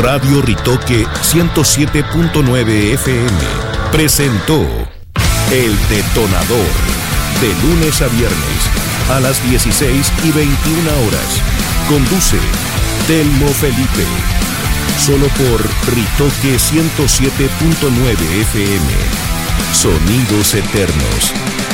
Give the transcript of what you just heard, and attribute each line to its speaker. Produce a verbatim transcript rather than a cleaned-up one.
Speaker 1: Radio Ritoque ciento siete punto nueve F M presentó El Detonador, de lunes a viernes a las dieciséis y veintiuna horas. Conduce Telmo Felipe. Solo por Ritoque ciento siete punto nueve F M. Sonidos eternos.